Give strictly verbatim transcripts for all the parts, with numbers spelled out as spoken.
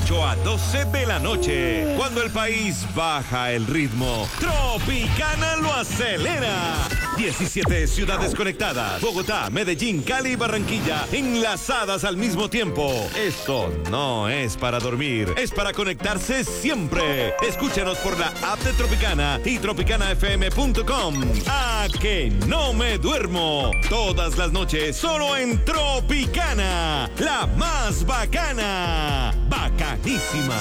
ocho a doce de la noche. Cuando el país baja el ritmo, Tropicana lo acelera. diecisiete ciudades conectadas. Bogotá, Medellín, Cali y Barranquilla enlazadas al mismo tiempo. Esto no es para dormir, es para conectarse siempre. Escúchanos por la app de Tropicana y tropicana f m punto com. ¡A que no me duermo! Todas las noches solo en Tropicana, la más bacana. Bacanísima.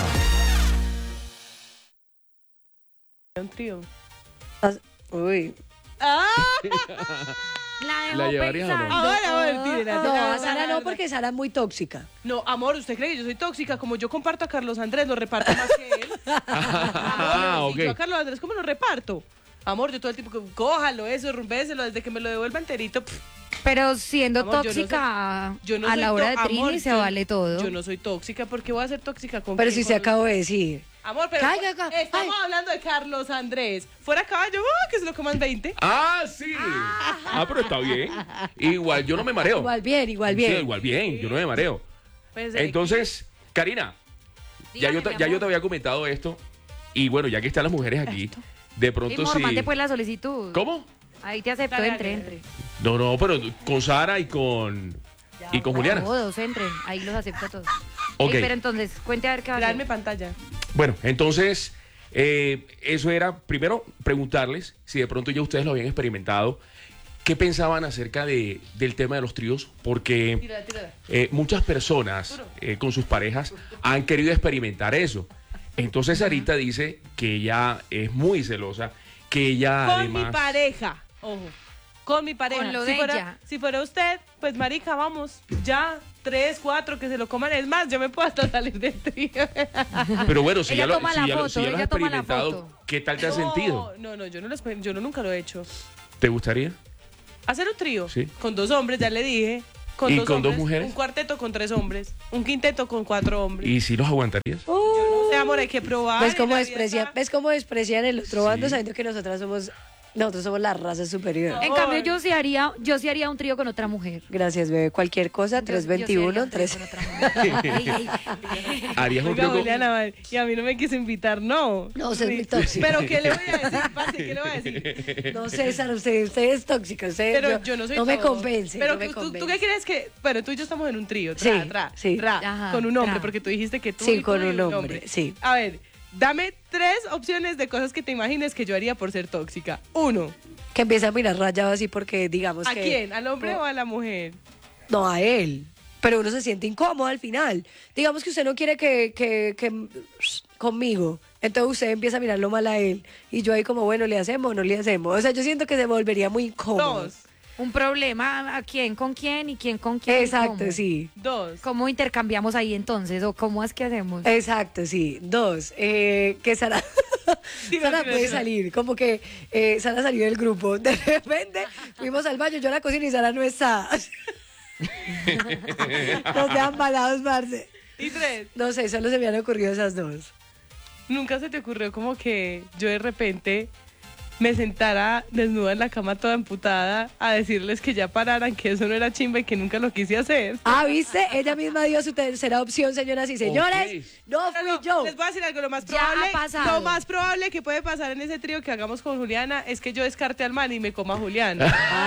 Un trío. Uy. ¡Ah! La dejó ¿La llevarías o no? pensando. Ahora, ahora, tírela, No, tírela, a Sara tírela, no, tírela. porque Sara es muy tóxica. No, amor, ¿usted cree que yo soy tóxica? Como yo comparto a Carlos Andrés, lo reparto más que él. Ah, Amor, ok. Yo a Carlos Andrés, ¿cómo lo reparto? Amor, yo todo el tiempo, que, cójalo, eso, rumbéselo, desde que me lo devuelva enterito. Pff, Pero siendo Amor, yo no tóxica yo no a soy la hora de to- Trini amor, se yo- vale todo. Yo no soy tóxica, ¿por qué voy a ser tóxica con Pero quién? si se Con- acabo de decir. Amor, pero Calla, calla, estamos ay. hablando de Carlos Andrés. Fuera caballo, ¡ah! Que se lo coman veinte. Ah, sí. Ah, pero está bien. Igual yo no me mareo. Igual bien, igual Sí, bien. igual bien, yo no me mareo. Pues, eh, Entonces, Karina, ya Dígame, yo, te, mi ya yo amor. te había comentado esto. Y bueno, ya que están las mujeres aquí, de pronto Informa, sí. mande pues la solicitud. ¿Cómo? Ahí te acepto, Dale, entre, dale, entre. No, no, pero con Sara y con. Y con Juliana. Todos entren, ahí los acepto todos. Ok. Ey, pero entonces, cuente a ver qué va a Traerme hacer. pantalla. Bueno, entonces, eh, eso era, primero, preguntarles si de pronto ya ustedes lo habían experimentado, qué pensaban acerca de, del tema de los tríos, porque Tírala, tírala. eh, muchas personas eh, con sus parejas han querido experimentar eso. Entonces, Sarita dice que ella es muy celosa, que ella Con además... mi pareja, ojo. Con mi pareja. Con lo si de fuera, ella. Si fuera usted, pues marica, vamos. Ya, tres, cuatro, que se lo coman. Es más, yo me puedo hasta salir del trío. Pero bueno, si Ella ya lo, toma si la ya lo- foto, si ya lo has ella toma la experimentado, foto. ¿qué tal te has No, sentido? No, no, yo no, lo, exper- yo no nunca lo he hecho. ¿Te gustaría? Hacer un trío Sí. con dos hombres, ya le dije. Con ¿Y dos con dos hombres, mujeres? Un cuarteto con tres hombres. Un quinteto con cuatro hombres. ¿Y si los aguantarías? Yo no sé, amor, hay que probar. ¿Ves cómo en la vida desprecian, está- ¿ves cómo desprecian el otro bando Sí. sabiendo que nosotras somos, nosotros somos la raza superior? En cambio, yo sí haría, yo sí haría un trío con otra mujer. Gracias, bebé. Cualquier cosa, Yo- tres yo sí haría veintiuno, un trío tres. con otra mujer. Ey, ey. ¿Harías un Oiga, trío con- Juliana, madre, y a mí no me quiso invitar, no. No, usted es Sí. muy tóxica. Pero ¿qué le voy a decir, parce? ¿Qué le voy a decir? No, César, usted, usted es tóxica. Usted, Pero yo, no soy me todo. convence. Pero no me tú, convence. ¿tú qué crees que...? Bueno, tú y yo estamos en un trío, tra, Sí, tra, sí. tra, Ajá, con un hombre, tra. porque tú dijiste que tú Sí, y tú con y un hombre, sí. A ver, dame tres opciones de cosas que te imagines que yo haría por ser tóxica. Uno, Que empieza a mirar rayado así porque digamos ¿a que... quién? ¿Al hombre No. o a la mujer? No, a él. Pero uno se siente incómodo al final. Digamos que usted no quiere que, que, que conmigo. Entonces usted empieza a mirarlo mal a él. Y yo ahí como, bueno, ¿le hacemos o no le hacemos? O sea, yo siento que se volvería muy incómodo. Dos, Un problema, ¿a quién con quién y quién con quién? Exacto, ¿Cómo? sí. dos. ¿Cómo intercambiamos ahí entonces? ¿O cómo es que hacemos? Exacto, sí. Dos, eh, que Sara, Tira, Sara tira, puede tira. salir, como que eh, Sara salió del grupo. De repente fuimos al baño, yo a la cocina y Sara no está. Nos dejan malados, Marce. Y tres, No sé, solo se me han ocurrido esas dos. ¿nunca se te ocurrió como que yo de repente me sentara desnuda en la cama toda emputada a decirles que ya pararan, que eso no era chimba y que nunca lo quise hacer? Ah, ¿viste? Ella misma dio su tercera opción, señoras y señores. Ok. No No, no, fui yo. Les voy a decir algo, lo más Ya probable, ha pasado. lo más probable que puede pasar en ese trío que hagamos con Juliana es que yo descarte al man y me coma a Juliana.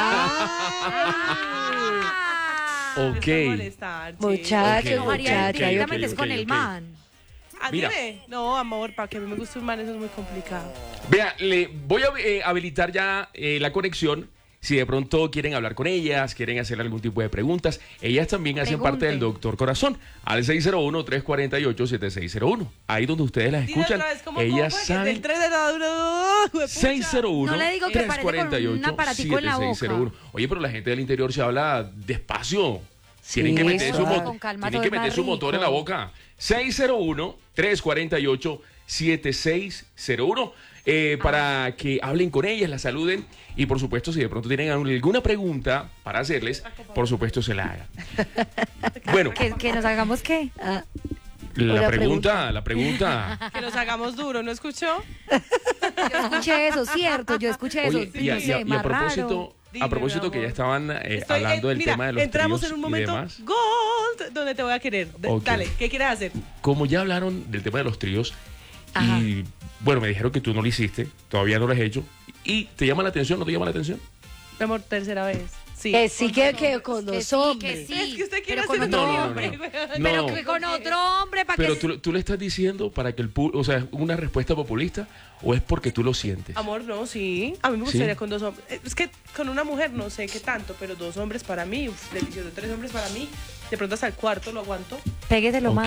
Ok. Es por molestar, sí. Muchachos, Ok, No, María, muchachos. directamente ok, es con ok, el ok. man. Ah, Mira. dime. No, amor, para que a mí me guste un man eso es muy complicado. Vea, le voy a eh, habilitar ya eh, la conexión. Si de pronto quieren hablar con ellas, quieren hacer algún tipo de preguntas, ellas también hacen parte del Pregunten. Doctor Corazón al seis cero uno, tres cuatro ocho, siete seis cero uno. Ahí donde ustedes las Dile escuchan, otra vez, ¿cómo- cómo ellas fue que saben. del tres de la uno, seis cero uno, No le digo que tres parece cuatro con un ocho, aparatico en la siete seis cero uno. Oye, pero la gente del interior se habla despacio. Tienen Sí, que meter, su, suave. mo- Con calma, tienen todo que es meter más su motor en la rico. boca. seis cero uno, tres cuatro ocho, siete seis cero uno. Eh, para que hablen con ellas, las saluden y por supuesto si de pronto tienen alguna pregunta para hacerles, por supuesto se la hagan. Bueno, ¿Que, que nos hagamos qué? Ah, la una pregunta, la pregunta. Que nos hagamos duro, ¿no escuchó? Yo escuché eso, cierto, yo escuché eso. Oye, y a, no y a- sé, y a más propósito, raro. Dime, a propósito mi que ya amor. estaban eh, Estoy, hablando eh, del mira, tema de los entramos tríos en un y momento demás. gold donde te voy a querer. D- Ok. Dale, ¿qué quieres hacer? Como ya hablaron del tema de los tríos Ajá. y bueno, me dijeron que tú no lo hiciste, todavía no lo has hecho. ¿Y te llama la atención no te llama la atención? Mi amor, tercera vez. Sí. Que sí, Con que, dos que hombres. con Que los sí, hombres. que sí. Es que usted quiere pero con hacer otro No, no, no, hombre. no. Pero No. que con otro hombre para Pero que... tú, tú le estás diciendo para que el público, o sea, ¿es una respuesta populista o es porque tú lo sientes? Amor, no, sí. A mí me gustaría ¿Sí? con dos hombres. Eh, Es que con una mujer no sé qué tanto, pero dos hombres para mí, uf, delicioso. Tres hombres para mí. De pronto hasta el cuarto lo aguanto. Péguetelo Ok. más.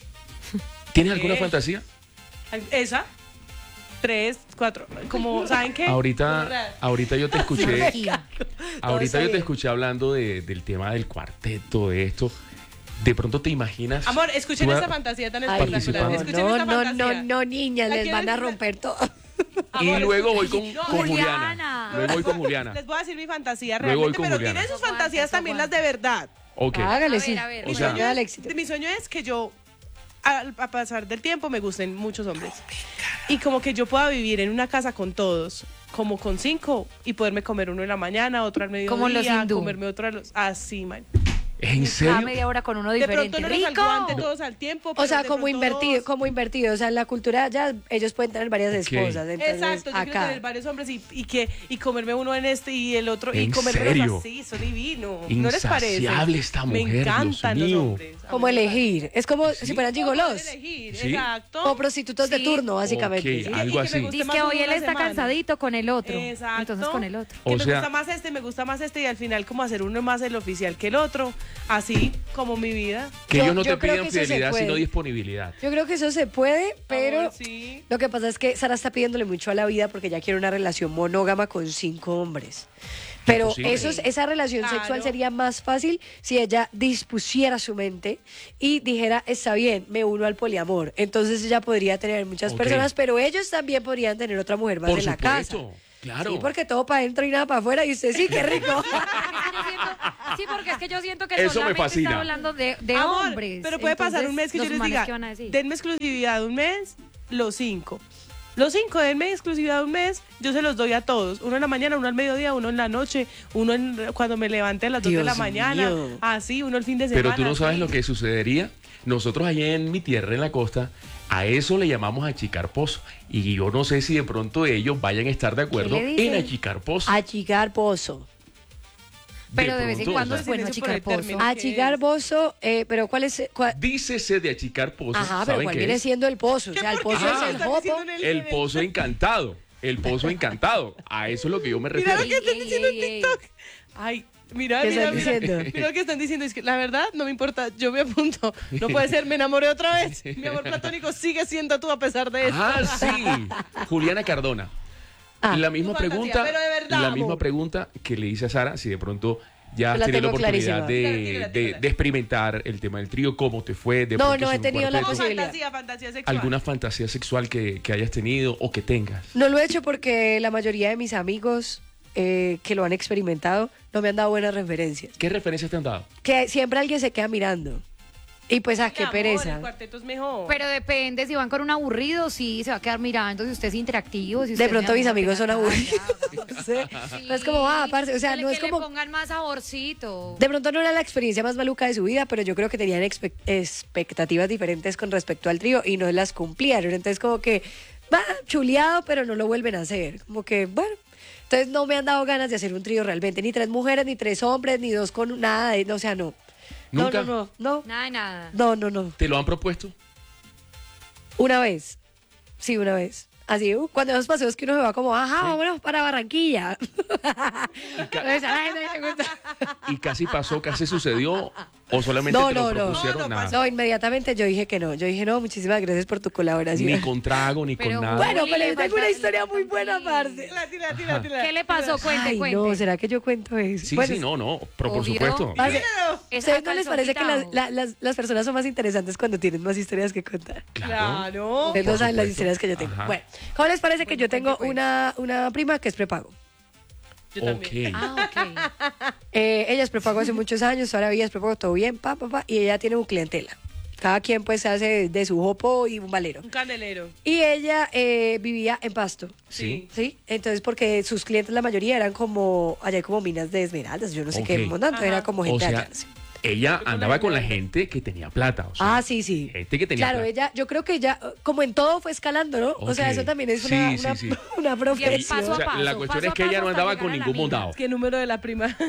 ¿Tienes alguna ¿Qué? fantasía? Esa. Tres, cuatro. Como, ¿saben qué? Ahorita, ahorita yo te escuché, Cirugía. ahorita está yo te bien. escuché hablando de- del tema del cuarteto, de esto. De pronto te imaginas. Amor, escuchen tú esta a- fantasía tan Ay, espectacular. no, Escuchen no, esta no, fantasía. no, no, niñas, ¿La les van a quieres? romper todo. Y Amor, luego voy con, no, con Juliana. Juliana. Luego voy con Juliana. Les voy a decir mi fantasía Luego voy realmente, con pero Juliana. tienen sus Aguanta, fantasías eso también las aguanta. de verdad. Ok. Hágale, A ver, sí. a ver. O Mi sea- sueño, Al es, éxito. mi sueño es que yo, al a pasar del tiempo, me gusten muchos hombres. Y como que yo pueda vivir en una casa con todos, como con cinco, y poderme comer uno en la mañana, otro al mediodía, Como los hindú. comerme otro a los... Así, man. ¿En Cada serio? media hora con uno De diferente. pronto no les ¡Rico! aguante todos al tiempo. O pero sea, de como pronto invertido, dos. como invertido. O sea, en la cultura ya ellos pueden tener varias Ok. esposas. Entonces, Exacto, yo quiero acá. tener varios hombres y, y que y comerme uno en este y el otro y ¿En comerme serio? así, son divinos. ¿No les parece? Insaciable esta Me mujer, encantan Dios los mío. hombres. A mí Como me elegir. Es como Sí. si fueran encanta. gigolos. Poder elegir, Sí. exacto. Como prostitutos de Sí. turno, básicamente. Ok, ¿sí? algo Y que me así. guste Dice más que uno hoy él una está semana. cansadito con el otro. Exacto. Entonces con el otro. Que O me sea- gusta más este, me gusta más este y al final como hacer uno más el oficial que el otro. Así como mi vida. Que Yo- ellos no yo te creo piden que eso se fidelidad, puede. sino disponibilidad. Yo creo que eso se puede, pero Amor, sí. lo que pasa es que Sara está pidiéndole mucho a la vida porque ella quiere una relación monógama con cinco hombres. Pero Imposible. eso, es- esa relación Claro. sexual sería más fácil si ella dispusiera su mente y dijera, está bien, me uno al poliamor. Entonces ella podría tener muchas Ok. personas, pero ellos también podrían tener otra mujer más Por en la casa. supuesto, claro. Sí, porque todo para adentro y nada para afuera y usted sí, qué rico. Sí, porque es que yo siento que Eso me solamente fascina. está hablando de, de Amor, hombres. pero puede pasar Entonces, un mes que yo los les manes, diga, ¿qué van a decir? denme exclusividad un mes, los cinco. Los cinco, denme exclusividad un mes, yo se los doy a todos. Uno en la mañana, uno al mediodía, uno en la noche, uno en, cuando me levante a las dos de la Dios mañana. mío. Así, uno el fin de semana. Pero tú no sabes así. lo que sucedería. Nosotros allá en mi tierra, en la costa, a eso le llamamos achicar pozo. Y yo no sé si de pronto ellos vayan a estar de acuerdo le dicen? en achicar pozo. Achigar pozo. Pero de vez en pronto, cuando o sea, es bueno Silencio por achicar el pozo. término. ¿Qué Achigar es? pozo, eh, pero ¿cuál es? cuál- Dícese de achicar pozo. Ajá, pero ¿Saben ¿cuál qué viene es? siendo el pozo? O ¿Qué? sea, el ¿Por qué pozo Ah. es el están jopo. diciendo en El pozo encantado. El pozo encantado. A eso es lo que yo me Mira refiero. lo que están Ey, diciendo en ey, ey. TikTok. Ay, mira, ¿Qué mira, están mira. diciendo? Mira lo que están diciendo. Es que la verdad no me importa. Yo me apunto. No puede ser, me enamoré otra vez. Mi amor platónico sigue siendo tú a pesar de esto. Ah, sí. Juliana Cardona. Ah. la misma Tu fantasía, pregunta, pero de verdad, la misma amor. pregunta que le hice a Sara, si de pronto ya has La tenido la tengo oportunidad clarísima. de, Claro, tírala, de- tírala. de experimentar el tema del trío, cómo te fue, de No, pronto no he sin un tenido la Como cuarteto, posibilidad. fantasía, fantasía sexual. alguna fantasía sexual que, que hayas tenido o que tengas. No lo he hecho porque la mayoría de mis amigos eh, que lo han experimentado no me han dado buenas referencias. ¿Qué referencias te han dado? Que siempre alguien se queda mirando. Y pues, ah, Mi qué amor, pereza. El cuarteto es mejor. Pero depende, si van con un aburrido, sí, se va a quedar mirando, si usted es interactivo. Si De usted pronto se mis llama, amigos son venga, aburridos. ya, No sé. sí. No es como, ah, parce, o sea, Dale no que es le como... pongan más saborcito. De pronto no era la experiencia más maluca de su vida, pero yo creo que tenían expe- expectativas diferentes con respecto al trío y no las cumplieron. Entonces como que, va, chuleado, pero no lo vuelven a hacer. Como que, bueno. Entonces no me han dado ganas de hacer un trío realmente. Ni tres mujeres, ni tres hombres, ni dos con nada. De, no, o sea, no. ¿Nunca? No, no, no. Nada de nada. No, no, no. no. ¿Te lo han propuesto? Una vez. Sí, una vez. Así, uh, cuando esos paseos que uno se va como, ajá, vámonos para Barranquilla. Entonces, ay, no me gusta. ¿Y casi pasó, casi sucedió? ¿O solamente No, te lo no, no. propusieron? No, no Nada. No, inmediatamente yo dije que no. Yo dije, no, muchísimas gracias por tu colaboración. Ni con trago, ni Pero con nada. Bueno, Uy, pero le yo tengo falta- una historia le muy falta buena, un parce. Tira, tira, tira, tira. ¿Qué le pasó? Cuente, Ay, cuente. no, ¿será que yo cuento eso? Sí, Bueno, sí, no, no. Pero por Obvio. supuesto. parce, Es ¿ustedes a no les calzón parece que las, quitado. la- las, las personas son más interesantes cuando tienen más historias que contar? Claro. Ustedes por no saben las supuesto. historias que yo tengo. Ajá. Bueno, ¿cómo les parece que Bueno, yo tengo cuente, pues. una, una prima que es prepago? Yo también. Ok. Ah, ok. Eh, ella es prepago hace muchos años, ahora ella es prepago, todo bien, pa, pa, pa, y ella tiene un clientela. Cada quien pues se hace de, de su jopo y un valero. Un candelero. Y ella eh, vivía en Pasto. Sí. ¿Sí? Entonces, porque sus clientes, la mayoría eran como, allá hay como minas de esmeraldas, yo no sé Ok. qué montanto, era como O gente sea, allá. Sí. ella con andaba la con la gente. gente que tenía plata. O sea, Ah, sí, sí. gente que tenía Claro, plata. ella, yo creo que ella, como en todo, fue escalando, ¿no? O sea, Ok. eso también es Sí, una, sí, una, sí. una Y profesión. el paso O a sea, paso. la cuestión paso es a que ella paso no hasta andaba llegar con a la ningún mina. montado. ¿Qué número de la prima?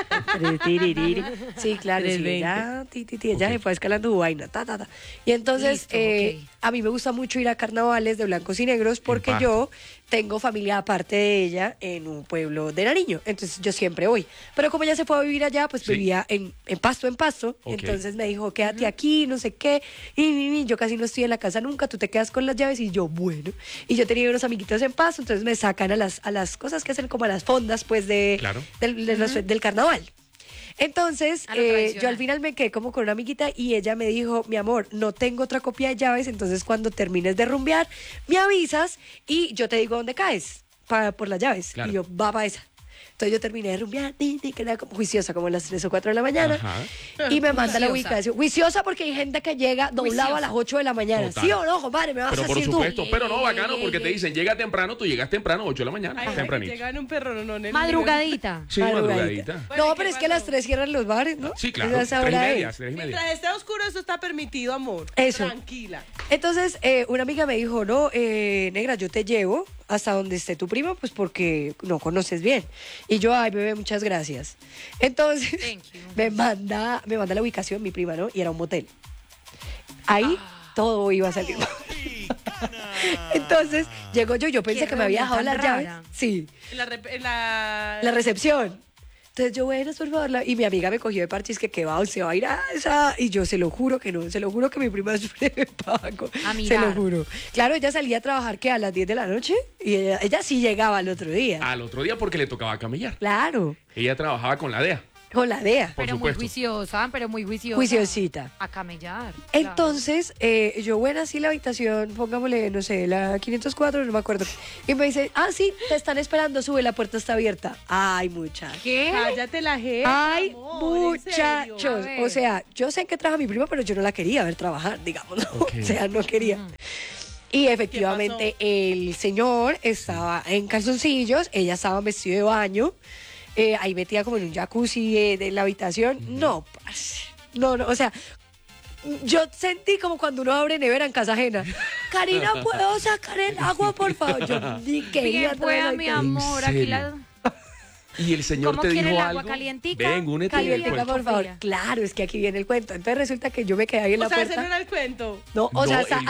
Sí, claro, sí, trescientos veinte. ella, ti, ti, ti, ella Ok. se fue escalando su vaina, ta, ta, ta. Y entonces, Listo, eh, ok. a mí me gusta mucho ir a carnavales de blancos y negros porque Pasto. yo tengo familia aparte de ella en un pueblo de Nariño, entonces yo siempre voy. Pero como ella se fue a vivir allá, pues Sí. vivía en, en Pasto, en Pasto, Ok. entonces me dijo, quédate aquí, no sé qué, y, y, y yo casi no estoy en la casa nunca, tú te quedas con las llaves, y yo, bueno. Y yo tenía unos amiguitos en Pasto, entonces me sacan a las, a las cosas que hacen como a las fondas, pues, de, Claro. del, de los- del carnaval. Entonces, A lo eh, tradicional. yo al final me quedé como con una amiguita y ella me dijo, mi amor, no tengo otra copia de llaves, entonces cuando termines de rumbear, me avisas y yo te digo dónde caes para, por las llaves. Claro. Y yo, va para esa. Entonces yo terminé de rumbear, ti, ti, que era como juiciosa, como a las tres o cuatro de la mañana. Ajá. Y me manda la Juiciosa. ubicación. Juiciosa porque hay gente que llega doblado Juiciosa. a las ocho de la mañana. Total. ¿Sí o no, compadre? Me vas Pero por haciendo. supuesto, pero no, bacano, porque te dicen, llega temprano, tú llegas temprano, ocho de la mañana, Ay, ay, tempranito. llega en un perro, no, no, en el Madrugadita. Sí, Madrugadita. madrugadita. Bueno, No, ¿y pero qué es que a las pasó? tres cierran los bares, ¿no? Sí, claro. Esa es Tres y hora de- media, tres y media. Mientras esté oscuro, eso está permitido, amor. Eso. Tranquila. Entonces, eh, una amiga me dijo, no, eh, negra, yo te llevo hasta donde esté tu primo, pues porque no conoces bien. Y yo, ay, bebé, muchas gracias. Entonces, Thank you. me manda, me manda la ubicación, mi prima, ¿no? Y era un motel. Ahí todo iba a salir mal. Entonces, llego yo, yo pensé Qué que me había dejado reunión las tan llaves. rara. Sí, En la, rep- en la... la recepción. Entonces yo, buenas, por favor. la- Y mi amiga me cogió de parchis que qué va, se va a ir a esa. Y yo, se lo juro que no, se lo juro que mi prima es pago. A Se mirar. lo juro. Claro, ella salía a trabajar que a las diez de la noche y ella, ella sí llegaba al otro día. Al otro día porque le tocaba camellar. Claro, Ella trabajaba con la D E A. con la D E A. Por Pero supuesto. muy juiciosa, pero muy juiciosa. Juiciosita. A camellar. claro. Entonces, eh, yo, bueno, sí, la habitación, pongámosle, no sé, la quinientos cuatro, no me acuerdo. Y me dice, ah, sí, te están esperando, sube, la puerta está abierta. Ay, muchachos. ¿Qué? Cállate la jeta, Ay, amor, en serio. muchachos. A ver. O sea, yo sé que trabaja mi prima, pero yo no la quería ver trabajar, digamos. ¿no? Ok. O sea, no quería. Y efectivamente, el señor estaba en calzoncillos, ella estaba vestido de baño, eh, ahí metida como en un jacuzzi eh, de la habitación. No, parce. No, no, o sea, yo sentí como cuando uno abre nevera en casa ajena. Karina, ¿puedo sacar el agua, por favor? Yo ni quería Bien, pueda, traer mi la- amor. ¿En Aquí la... Y el señor ¿Cómo te quiere dijo el agua, algo. calientica? Ven, únete al Calientica, cuento. por favor. Fría. Claro, es que aquí viene el cuento. Entonces resulta que yo me quedé ahí en O la sea, ese puerta. no era el cuento. No, o No, sea, hasta, el